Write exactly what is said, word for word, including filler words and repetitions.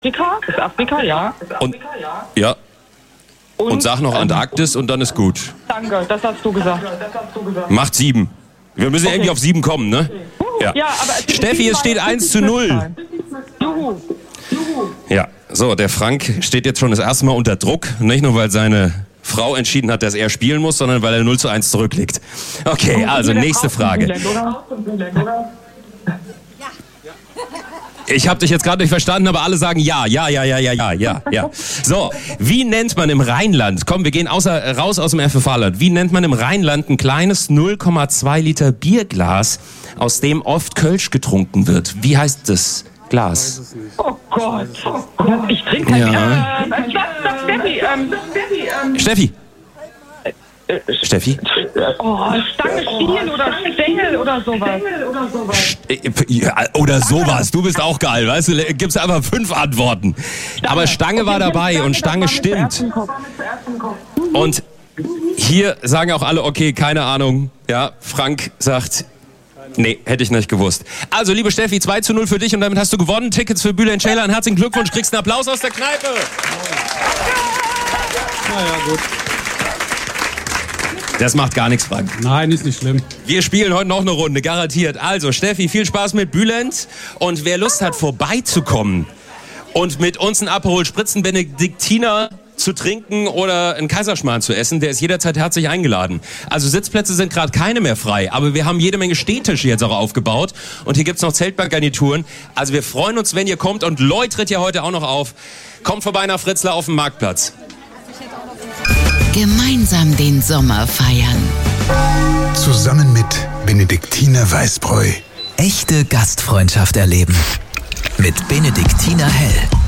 Afrika? Ist Afrika, ja. Und, ja. Und, und sag noch Antarktis und dann ist gut. Danke, das hast du gesagt. Macht sieben. Wir müssen okay. irgendwie auf sieben kommen, ne? Ja. Ja, aber es Steffi, es steht eins zu null. Juhu. Juhu. Ja, so, der Frank steht jetzt schon das erste Mal unter Druck. Nicht nur, weil seine Frau entschieden hat, dass er spielen muss, sondern weil er null zu eins zurückliegt. Okay, also nächste Frage. Ich habe dich jetzt gerade nicht verstanden, aber alle sagen ja, ja, ja, ja, ja, ja, ja, ja. So, wie nennt man im Rheinland, komm, wir gehen außer, raus aus dem F F H-Land, wie nennt man im Rheinland ein kleines null Komma zwei Liter Bierglas, aus dem oft Kölsch getrunken wird? Wie heißt das Glas? Oh Gott, oh Gott. Ich trinke kein ja. Bier. Äh, das, Steffi, ähm, Steffi, ähm. Steffi. Steffi? Oh, Stange, Stiel oder Stängel oder sowas. Ja, oder sowas. Du bist auch geil, weißt du? Gibt's einfach fünf Antworten. Stange. Aber Stange war dabei Stange, und Stange stimmt. Und hier sagen auch alle, okay, keine Ahnung. Ja, Frank sagt, nee, hätte ich nicht gewusst. Also, liebe Steffi, zwei zu null für dich und damit hast du gewonnen. Tickets für Bülent Ceylan. Herzlichen Glückwunsch, kriegst einen Applaus aus der Kneipe. Naja, gut. Das macht gar nichts, Frank. Nein, ist nicht schlimm. Wir spielen heute noch eine Runde, garantiert. Also, Steffi, viel Spaß mit Bülent. Und wer Lust hat, vorbeizukommen und mit uns einen Aperol Spritzen Benediktiner zu trinken oder einen Kaiserschmarrn zu essen, der ist jederzeit herzlich eingeladen. Also Sitzplätze sind gerade keine mehr frei, aber wir haben jede Menge Stehtische jetzt auch aufgebaut und hier gibt's noch Zeltbahngarnituren. Also wir freuen uns, wenn ihr kommt und Loy tritt ja heute auch noch auf. Kommt vorbei nach Fritzlar auf dem Marktplatz. Gemeinsam den Sommer feiern. Zusammen mit Benediktiner Weißbräu. Echte Gastfreundschaft erleben. Mit Benediktiner Hell.